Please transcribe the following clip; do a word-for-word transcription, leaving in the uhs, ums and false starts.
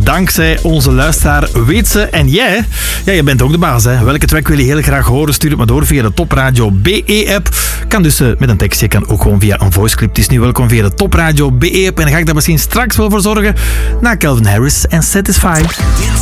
dankzij onze luisteraar weet ze. En jij, ja, je bent ook de baas. Hè. Welke track wil je heel graag horen? Stuur het maar door via de Top Radio B E-app. Kan dus uh, met een tekstje, kan ook gewoon via een voiceclip. Het is nu welkom via de Top Radio B E-app. En dan ga ik daar misschien straks wel voor zorgen. Na Calvin Harris en Satisfy.